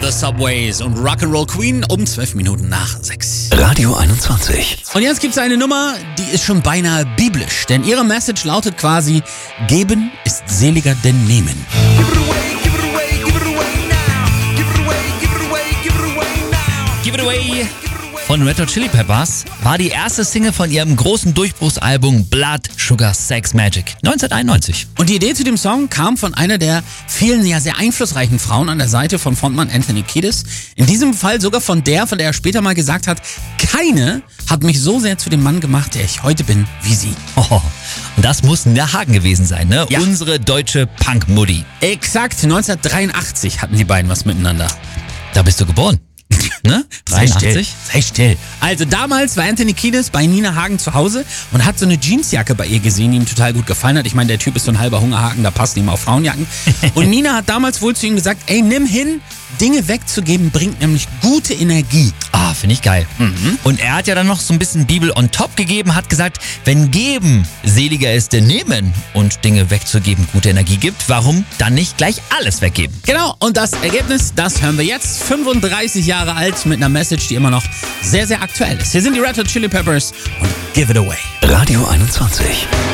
The Subways und Rock'n'Roll Queen um 12 Minuten nach 6. Radio 21. Und jetzt gibt's eine Nummer, die ist schon beinahe biblisch, denn ihre Message lautet quasi: Geben ist seliger denn nehmen. Give It Away von Red Hot Chili Peppers war die erste Single von ihrem großen Durchbruchsalbum Blood, Sugar, Sex, Magic 1991. Und die Idee zu dem Song kam von einer der vielen ja sehr einflussreichen Frauen an der Seite von Frontmann Anthony Kiedis. In diesem Fall sogar von der er später mal gesagt hat, keine hat mich so sehr zu dem Mann gemacht, der ich heute bin, wie sie. Oh, und das muss Nina Hagen gewesen sein, ne? Ja. Unsere deutsche Punk-Mutti. Exakt, 1983 hatten die beiden was miteinander. Da bist du geboren. Ne? Sei 83? still. Also damals war Anthony Kiedis bei Nina Hagen zu Hause und hat so eine Jeansjacke bei ihr gesehen, die ihm total gut gefallen hat. Ich meine, der Typ ist so ein halber Hungerhaken, da passen ihm auch Frauenjacken. Und Nina hat damals wohl zu ihm gesagt, ey, nimm hin, Dinge wegzugeben bringt nämlich gute Energie. Ah, finde ich geil. Und er hat ja dann noch so ein bisschen Bibel on top gegeben, hat gesagt, wenn geben seliger ist denn nehmen und Dinge wegzugeben gute Energie gibt, warum dann nicht gleich alles weggeben? Genau, und das Ergebnis, das hören wir jetzt. 35 Jahre alt mit einer Message, die immer noch sehr, sehr aktuell ist. Hier sind die Red Hot Chili Peppers und Give It Away. Radio 21.